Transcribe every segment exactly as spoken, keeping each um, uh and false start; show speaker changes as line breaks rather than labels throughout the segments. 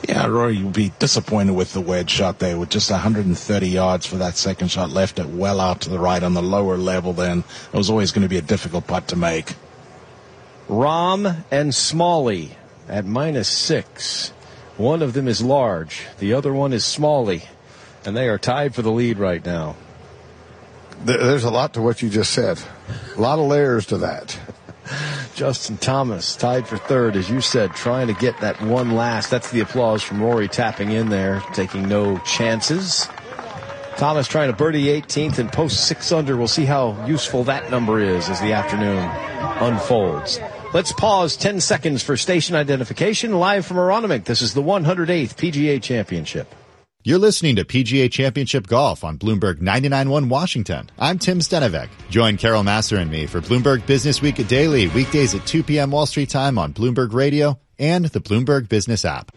Yeah, Rory would be disappointed with the wedge shot there. With just one hundred thirty yards for that second shot, left it well out to the right on the lower level then. It was always going to be a difficult putt to make.
Rahm and Smalley at minus six. One of them is large. The other one is Smalley. And they are tied for the lead right now.
There's a lot to what you just said. A lot of layers to that.
Justin Thomas tied for third, as you said, trying to get that one last. That's the applause from Rory tapping in there, taking no chances. Thomas trying to birdie eighteenth and post six under. We'll see how useful that number is as the afternoon unfolds. Let's pause ten seconds for station identification. Live from Aronimink, this is the one hundred eighth P G A Championship.
You're listening to P G A Championship Golf on Bloomberg ninety-nine point one Washington. I'm Tim Stenevec. Join Carol Masser and me for Bloomberg Business Week Daily, weekdays at two p.m. Wall Street time on Bloomberg Radio and the Bloomberg Business app.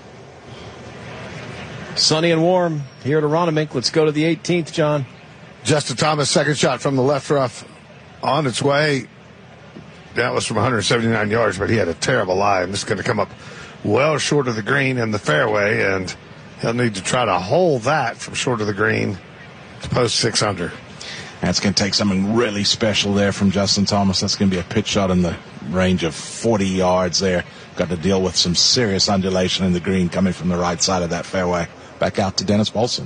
Sunny and warm here at Aronimink. Let's go to the eighteenth, John.
Justin Thomas, second shot from the left rough on its way. That was from one hundred seventy-nine yards, but he had a terrible lie. And this is going to come up well short of the green and the fairway, and he'll need to try to hold that from short of the green to post six under.
That's going to take something really special there from Justin Thomas. That's going to be a pitch shot in the range of forty yards there. Got to deal with some serious undulation in the green coming from the right side of that fairway. Back out to Dennis Paulson.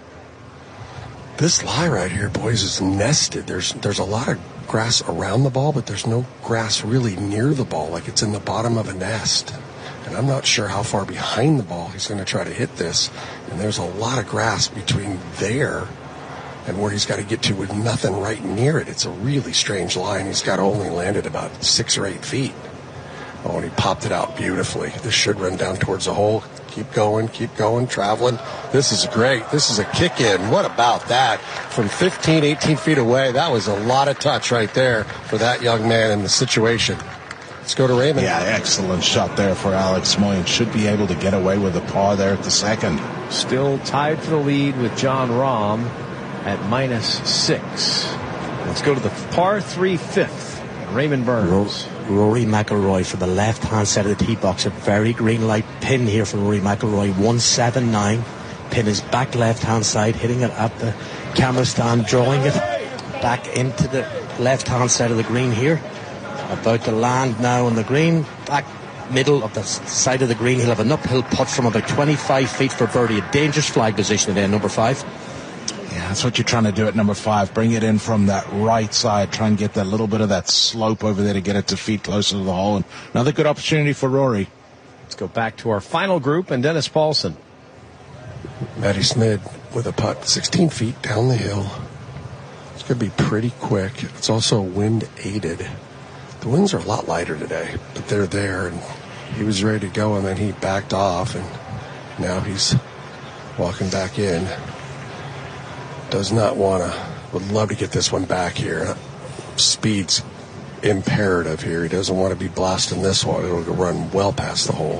This lie right here, boys, is nested. There's there's a lot of grass around the ball, but there's no grass really near the ball, like it's in the bottom of a nest. And I'm not sure how far behind the ball he's going to try to hit this. And there's a lot of grass between there and where he's got to get to with nothing right near it. It's a really strange line. He's got only landed about six or eight feet. Oh, and he popped it out beautifully. This should run down towards the hole. Keep going, keep going, traveling. This is great. This is a kick in. What about that? From fifteen, eighteen feet away, that was a lot of touch right there for that young man in the situation. Let's go to Raymond.
Yeah, excellent shot there for Alex Moyen. Should be able to get away with a par there at the second.
Still tied for the lead with Jon Rahm at minus six. Let's go to the par three fifth. Raymond Burns.
Rory McIlroy for the left-hand side of the tee box. A very green light pin here from Rory McIlroy. one seventy-nine. Pin is back left-hand side, hitting it at the camera stand, drawing it back into the left-hand side of the green here. About to land now on the green, back middle of the side of the green. He'll have an uphill putt from about twenty-five feet for birdie. A dangerous flag position there, number five.
Yeah, that's what you're trying to do at number five. Bring it in from that right side. Try and get that little bit of that slope over there to get it to feet closer to the hole. And another good opportunity for Rory.
Let's go back to our final group and Dennis Paulson.
Matty Smid with a putt sixteen feet down the hill. It's going to be pretty quick. It's also wind aided. The winds are a lot lighter today, but they're there. And he was ready to go, and then he backed off, and now he's walking back in. Does not want to, would love to get this one back here. Speed's imperative here. He doesn't want to be blasting this one. It'll run well past the hole.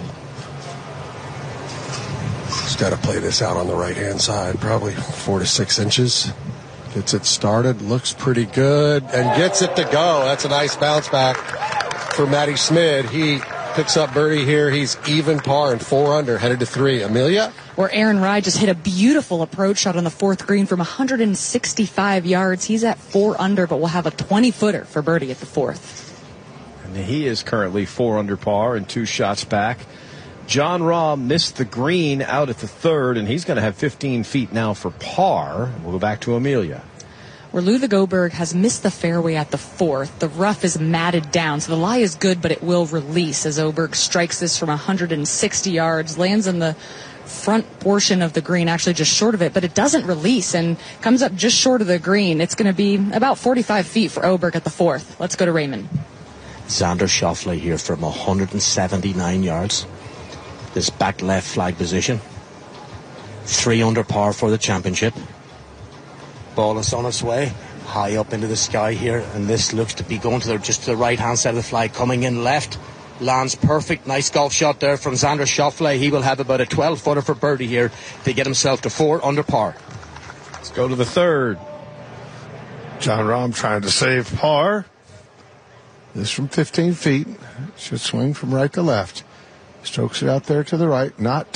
He's got to play this out on the right-hand side, probably four to six inches. Gets it started, looks pretty good, and gets it to go. That's a nice bounce back for Matty Smid. He picks up birdie here. He's even par and four under, headed to three. Amelia?
Where Aaron Rai just hit a beautiful approach shot on the fourth green from one hundred sixty-five yards. He's at four under, but we'll have a twenty-footer for birdie at the fourth.
And he is currently four under par and two shots back. Jon Rahm missed the green out at the third, and he's going to have fifteen feet now for par. We'll go back to Amelia.
Where Ludwig Åberg has missed the fairway at the fourth. The rough is matted down, so the lie is good, but it will release as Åberg strikes this from one hundred sixty yards, lands in the front portion of the green, actually just short of it, but it doesn't release and comes up just short of the green. It's going to be about forty-five feet for Åberg at the fourth. Let's go to Raymond.
Xander Schauffele here from one hundred seventy-nine yards. This back left flag position. Three under par for the championship. Ball is on its way, high up into the sky here, and this looks to be going to the, just to the right-hand side of the flag, coming in left. Lands perfect. Nice golf shot there from Xander Schauffele. He will have about a twelve-footer for birdie here to get himself to four under par.
Let's go to the third.
Jon Rahm trying to save par. This from fifteen feet. Should swing from right to left. Strokes it out there to the right. Not